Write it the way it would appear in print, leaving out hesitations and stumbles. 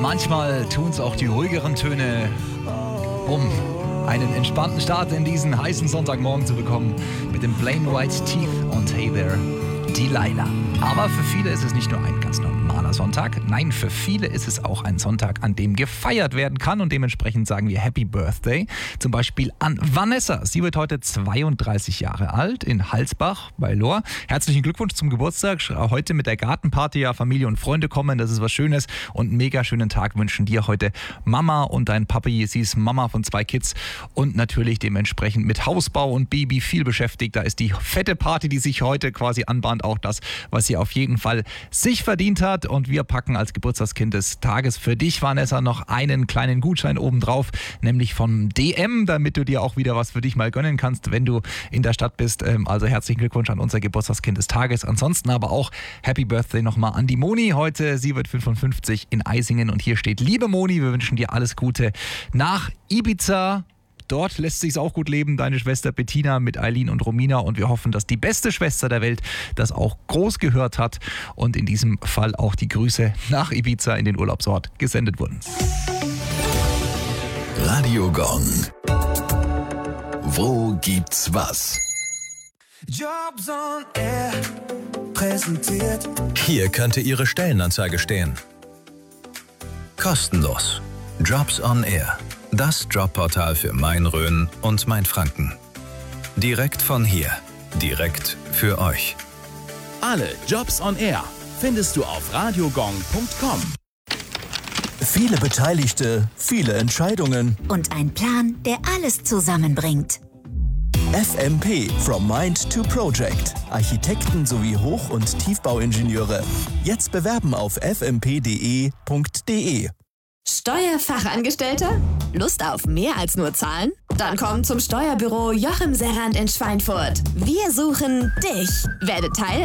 manchmal tun es auch die ruhigeren Töne, um einen entspannten Start in diesen heißen Sonntagmorgen zu bekommen mit dem Plain White Teeth und Hey There, Delilah. Aber für viele ist es nicht nur ein ganz normaler Sonntag. Nein, für viele ist es auch ein Sonntag, an dem gefeiert werden kann. Und dementsprechend sagen wir Happy Birthday. Zum Beispiel an Vanessa. Sie wird heute 32 Jahre alt in Halsbach bei Lohr. Herzlichen Glückwunsch zum Geburtstag. Heute mit der Gartenparty, ja, Familie und Freunde kommen. Das ist was Schönes. Und einen mega schönen Tag wünschen dir heute Mama und dein Papi. Sie ist Mama von 2 Kids und natürlich dementsprechend mit Hausbau und Baby viel beschäftigt. Da ist die fette Party, die sich heute quasi anbahnt, auch das, was sie auf jeden Fall sich verdient hat. Und wir packen als Geburtstagskind des Tages für dich, Vanessa, noch einen kleinen Gutschein obendrauf, nämlich vom DM, damit du dir auch wieder was für dich mal gönnen kannst, wenn du in der Stadt bist. Also herzlichen Glückwunsch an unser Geburtstagskind des Tages. Ansonsten aber auch Happy Birthday nochmal an die Moni heute. Sie wird 55 in Eisingen und hier steht: Liebe Moni, wir wünschen dir alles Gute nach Ibiza. Dort lässt sich's auch gut leben, deine Schwester Bettina mit Eileen und Romina, und wir hoffen, dass die beste Schwester der Welt das auch groß gehört hat und in diesem Fall auch die Grüße nach Ibiza in den Urlaubsort gesendet wurden. Radio Gong. Wo gibt's was? Jobs on Air präsentiert. Hier könnte Ihre Stellenanzeige stehen. Kostenlos. Jobs on Air. Das Jobportal für Main-Rhön und Mainfranken. Direkt von hier. Direkt für euch. Alle Jobs on Air findest du auf radiogong.com. Viele Beteiligte, viele Entscheidungen. Und ein Plan, der alles zusammenbringt. FMP, From Mind to Project. Architekten sowie Hoch- und Tiefbauingenieure. Jetzt bewerben auf fmp.de. Steuerfachangestellter? Lust auf mehr als nur Zahlen? Dann komm zum Steuerbüro Jochem Serrand in Schweinfurt. Wir suchen dich. Werde Teil